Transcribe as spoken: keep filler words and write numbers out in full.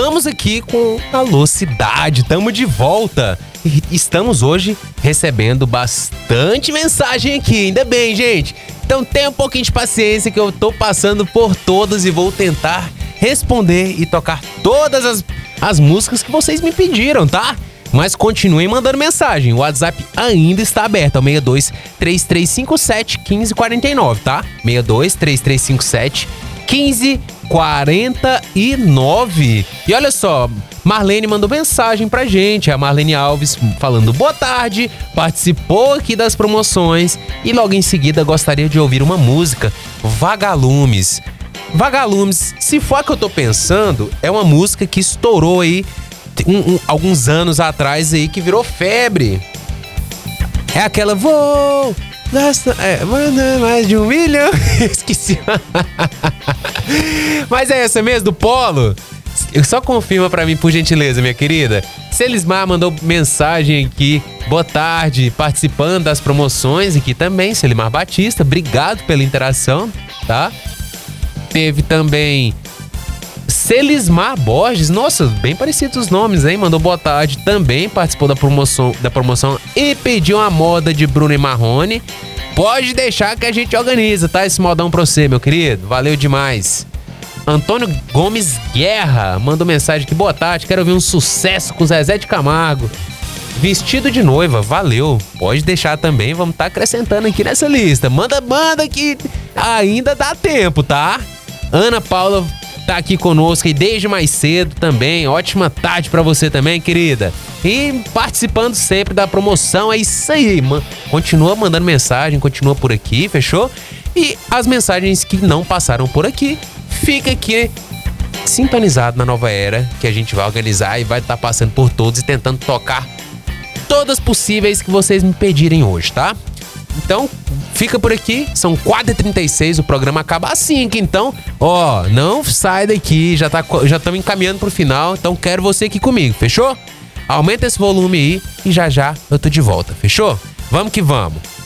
Voltamos aqui com Alô Cidade, tamo de volta. E estamos hoje recebendo bastante mensagem aqui, ainda bem, gente. Então tenha um pouquinho de paciência que eu tô passando por todas e vou tentar responder e tocar todas as, as músicas que vocês me pediram, tá? Mas continuem mandando mensagem, o WhatsApp ainda está aberto, é o seis dois, três três cinco sete, um cinco quatro nove, tá? seis dois, três três cinco sete, um cinco quatro nove. E olha só, Marlene mandou mensagem pra gente, a Marlene Alves falando boa tarde, participou aqui das promoções e logo em seguida gostaria de ouvir uma música, Vagalumes. Vagalumes, se for a que eu tô pensando, é uma música que estourou aí um, um, alguns anos atrás aí, que virou febre. É aquela vou... Gasta, é, manda mais de um milhão. Esqueci. Mas é essa mesmo, do Polo? Só confirma pra mim, por gentileza, minha querida. Selismar mandou mensagem aqui. Boa tarde, participando das promoções aqui também. Selimar Batista, obrigado pela interação, tá? Teve também Selismar Borges, nossa, bem parecidos os nomes, hein? Mandou boa tarde, também participou da promoção, da promoção e pediu uma moda de Bruno e Marrone. Pode deixar que a gente organiza, tá? Esse modão pra você, meu querido, valeu demais. Antônio Gomes Guerra mandou mensagem aqui, boa tarde, quero ouvir um sucesso com Zezé de Camargo. Vestido de noiva, valeu, pode deixar também, vamos estar tá acrescentando aqui nessa lista. Manda, manda que ainda dá tempo, tá? Ana Paula tá aqui conosco e desde mais cedo também. Ótima tarde pra você também, querida. E participando sempre da promoção, é isso aí, mano. Continua mandando mensagem, continua por aqui, fechou? E as mensagens que não passaram por aqui, fica aqui sintonizado na Nova Era, que a gente vai organizar e vai estar tá passando por todos e tentando tocar todas possíveis que vocês me pedirem hoje, tá? Então, fica por aqui, são quatro e trinta e seis, o programa acaba às cinco, então, ó, não sai daqui, já tá, já estamos encaminhando pro final, então quero você aqui comigo, fechou? Aumenta esse volume aí e já já eu tô de volta, fechou? Vamos que vamos!